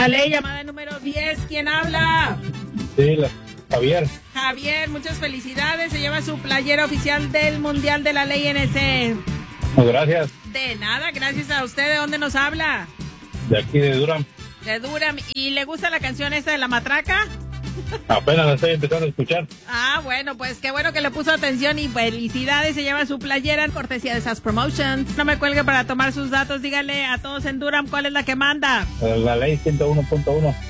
la ley, llamada número 10. ¿Quién habla? Sí, Javier. Javier, muchas felicidades. Se lleva su playera oficial del Mundial de la Ley NC. Gracias. De nada, gracias a usted. ¿De dónde nos habla? De aquí de Durham. De Durham. ¿Y le gusta la canción esta de La Matraca? Apenas la estoy empezando a escuchar. Ah, bueno, pues qué bueno que le puso atención y felicidades. Se lleva su playera en cortesía de SAS Promotions. No me cuelgue para tomar sus datos. Dígale a todos en Durham cuál es la que manda. La ley 101.1.